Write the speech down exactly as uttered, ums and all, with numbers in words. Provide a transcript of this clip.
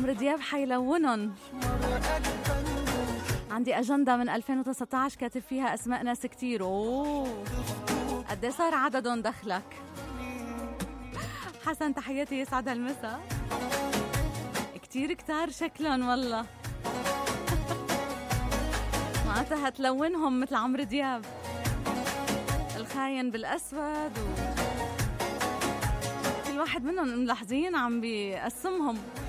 عمرو دياب حيلونن. عندي أجندة من ألفين وتسعة عشر كاتب فيها أسماء ناس كتير. أوه قد صار عددهم دخلك. حسن تحياتي، يسعد هالمسا. كتير كتار شكلهم والله. معناتها هتلونهم مثل عمرو دياب، الخاين بالأسود و... كل واحد منهم ملاحظين عم بيقسمهم.